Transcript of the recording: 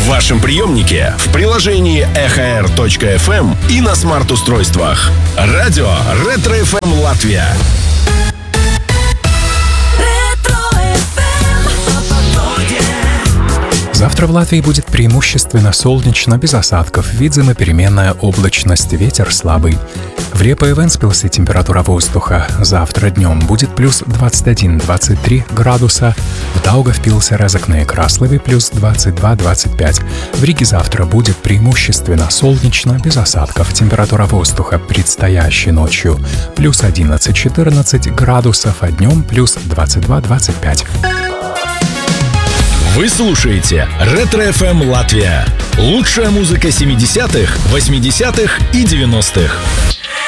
вашем приемнике, в приложении ekhr.fm и на смарт-устройствах. Радио Ретро-ФМ Латвия. Завтра в Латвии будет преимущественно солнечно, без осадков. Видима переменная облачность, ветер слабый. В Репе и Вентспилсе температура воздуха завтра днем будет плюс 21-23 градуса. В Даугавпилсе, Резекне и Краслове плюс 22-25. В Риге завтра будет преимущественно солнечно, без осадков. Температура воздуха предстоящей ночью плюс 11-14 градусов, а днем плюс 22-25. Вы слушаете Ретро-ФМ Латвия. Лучшая музыка 70-х, 80-х и 90-х.